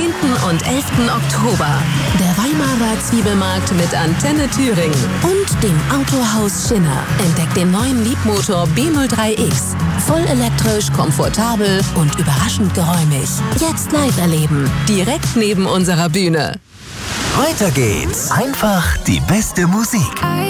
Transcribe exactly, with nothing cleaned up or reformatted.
zehnten und elften Oktober. Der Weimarer Zwiebelmarkt mit Antenne Thüringen und dem Autohaus Schinner. Entdeckt den neuen Liebmotor B null drei X. Voll elektrisch, komfortabel und überraschend geräumig. Jetzt live erleben. Direkt neben unserer Bühne. Weiter geht's. Einfach die beste Musik.